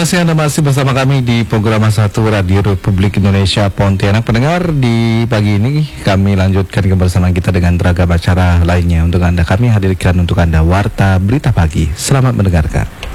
kasih Anda masih bersama kami di program 1 Radio Republik Indonesia Pontianak. Pendengar, di pagi ini kami lanjutkan kebersamaan kita dengan beragam acara lainnya. Untuk Anda kami hadirkan untuk Anda Warta Berita Pagi. Selamat mendengarkan.